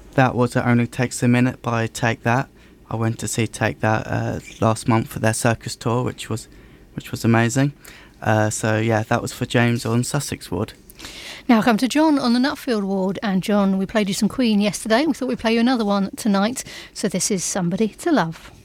That was It Only Takes a Minute by Take That. I went to see Take That last month for their circus tour, which was amazing. So yeah, that was for James on Sussex Ward. Now come to John on the Nutfield Ward. And John, we played you some Queen yesterday. We thought we'd play you another one tonight. So this is Somebody to Love.